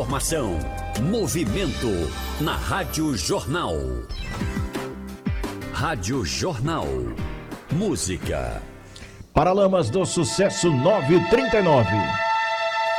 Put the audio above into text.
Informação, movimento na Rádio Jornal. Rádio Jornal. Música. Paralamas do Sucesso 939.